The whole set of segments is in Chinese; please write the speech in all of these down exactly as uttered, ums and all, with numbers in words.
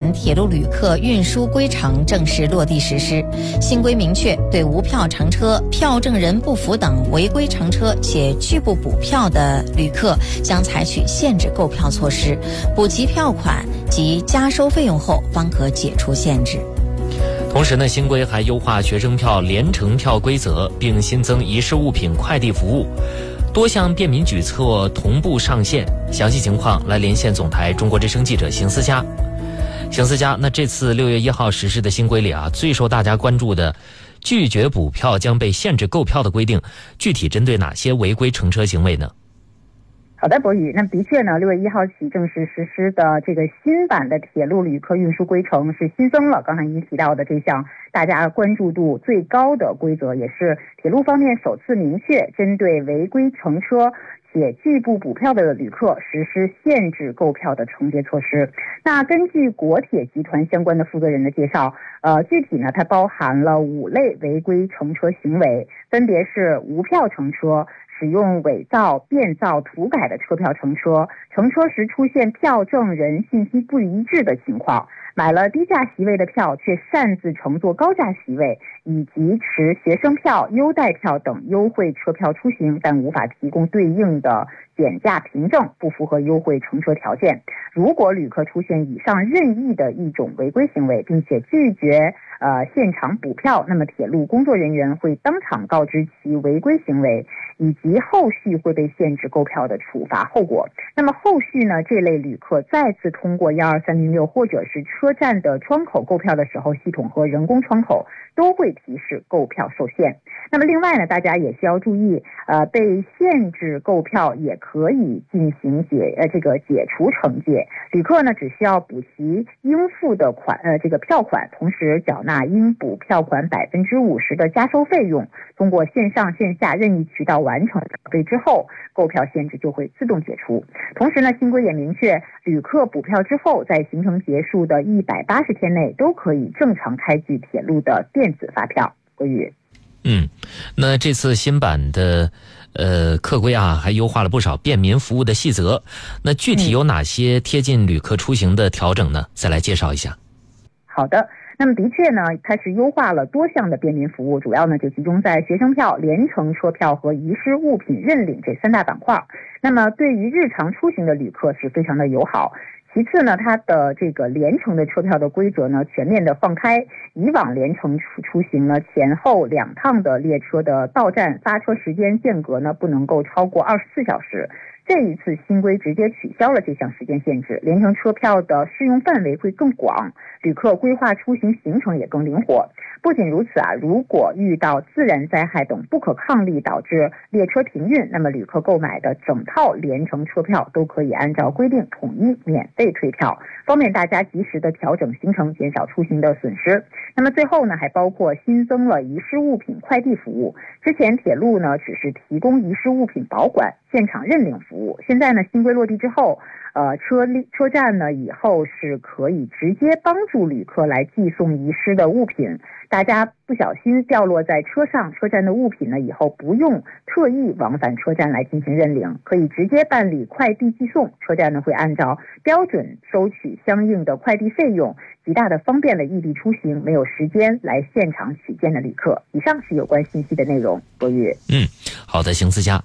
版铁路旅客运输规程正式落地实施。新规明确，对无票乘车、票证人不符等违规乘车且拒不补票的旅客，将采取限制购票措施，补齐票款及加收费用后，方可解除限制。 同时呢，新规还优化学生票联程票规则，并新增遗失物品快递服务，多项便民举措同步上线。详细情况来连线总台中国之声记者邢思佳。邢思佳，那这次六月一号实施的新规里啊，最受大家关注的拒绝补票将被限制购票的规定，具体针对哪些违规乘车行为呢？ 好的，博宇，那的确呢，六月一号起正式实施的这个新版的铁路旅客运输规程是新增了刚才您提到的这项大家关注度最高的规则，也是铁路方面首次明确针对违规乘车且拒不补票的旅客实施限制购票的惩戒措施。那根据国铁集团相关的负责人的介绍，呃，具体呢，它包含了五类违规乘车行为，分别是无票乘车、使用伪造、变造、涂改的车票乘车，乘车时出现票证人信息不一致的情况，买了低价席位的票却擅自乘坐高价席位，以及持学生票、优待票等优惠车票出行，但无法提供对应的减价凭证，不符合优惠乘车条件。如果旅客出现以上任意的一种违规行为，并且拒绝呃现场补票，那么铁路工作人员会当场告知其违规行为，以及后续会被限制购票的处罚后果。那么后续呢，这类旅客再次通过一二三零六或者是车站的窗口购票的时候，系统和人工窗口都会提示购票受限。那么另外呢，大家也需要注意，呃，被限制购票也可以进行解呃这个解除惩戒。旅客呢只需要补齐应付的款呃这个票款，同时缴纳应补票款百分之五十的加收费用，通过线上线下任意渠道完成缴费之后，购票限制就会自动解除。同时呢，新规也明确，旅客补票之后，在行程结束的一百八十天内都可以正常开具铁路的电子发票。国宇。 嗯，那这次新版的呃客规啊，还优化了不少便民服务的细则。那具体有哪些贴近旅客出行的调整呢？再来介绍一下。 好的。那么的确呢，它是优化了多项的便民服务，主要呢就集中在学生票、联程车票和遗失物品认领这三大板块。那么对于日常出行的旅客是非常的友好。其次呢，它的这个联程的车票的规则呢全面的放开，以往联程出出行呢前后两趟的列车的到站发车时间间隔呢不能够超过二十四小时。这一次新规直接取消了这项时间限制，联程车票的适用范围会更广，旅客规划出行行程也更灵活。不仅如此啊，如果遇到自然灾害等不可抗力导致列车停运，那么旅客购买的整套联程车票都可以按照规定统一免费退票，方便大家及时的调整行程，减少出行的损失。那么最后呢，还包括新增了遗失物品快递服务。之前铁路呢只是提供遗失物品保管、现场认领服务，现在呢新规落地之后，呃车车站呢以后是可以直接帮助旅客来寄送遗失的物品。大家不小心掉落在车上、车站的物品呢，以后不用特意往返车站来进行认领，可以直接办理快递寄送。车站呢会按照标准收取相应的快递费用，极大的方便了异地出行没有时间来现场取件的旅客。以上是有关信息的内容。博宇。 嗯，好的，邢思佳。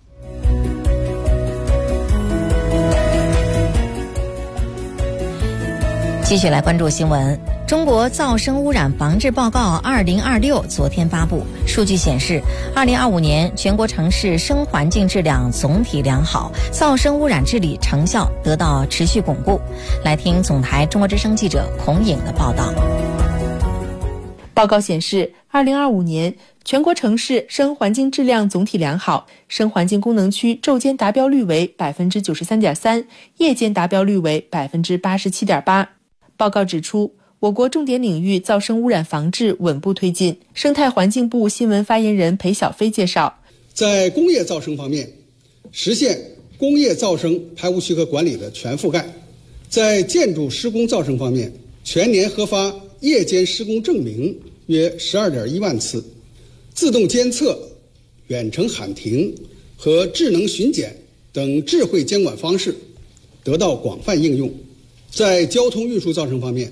继续来关注新闻。中国噪声污染防治报告二零二六昨天发布，数据显示，二零二五年全国城市声环境质量总体良好，噪声污染治理成效得到持续巩固。来听总台中国之声记者孔颖的报道。 报告显示，二零二五年全国城市声环境质量总体良好，声环境功能区昼间达标率为 百分之九十三点三， 夜间达标率为 百分之八十七点八。报告指出，我国重点领域噪声污染防治稳步推进。生态环境部新闻发言人裴小飞介绍， 在工业噪声方面，实现工业噪声排污许可管理的全覆盖；在建筑施工噪声方面，全年核发夜间施工证明约 十二点一万次，自动监测、远程喊停和智能巡检等智慧监管方式得到广泛应用。在交通运输噪声方面，